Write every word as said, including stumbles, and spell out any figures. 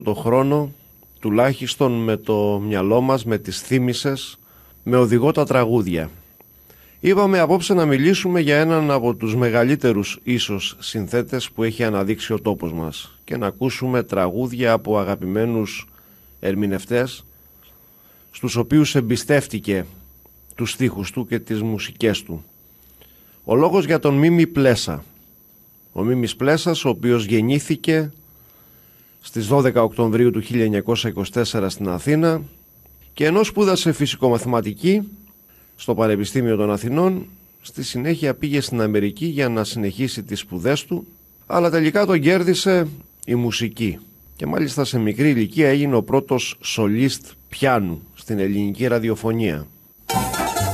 το χρόνο, τουλάχιστον με το μυαλό μας, με τις θύμησες, με οδηγό τα τραγούδια. Είπαμε απόψε να μιλήσουμε για έναν από τους μεγαλύτερους ίσως συνθέτες που έχει αναδείξει ο τόπος μας και να ακούσουμε τραγούδια από αγαπημένους ερμηνευτές, στους οποίους εμπιστεύτηκε τους στίχους του και τις μουσικές του. Ο λόγος για τον Μίμη Πλέσα. Ο Μίμης Πλέσας, ο οποίος γεννήθηκε στις δώδεκα Οκτωβρίου του χίλια εννιακόσια είκοσι τέσσερα στην Αθήνα και ενώ σπούδασε φυσικομαθηματική στο Πανεπιστήμιο των Αθηνών, στη συνέχεια πήγε στην Αμερική για να συνεχίσει τις σπουδές του, αλλά τελικά τον κέρδισε η μουσική και μάλιστα σε μικρή ηλικία έγινε ο πρώτος σολίστ πιάνου στην ελληνική ραδιοφωνία.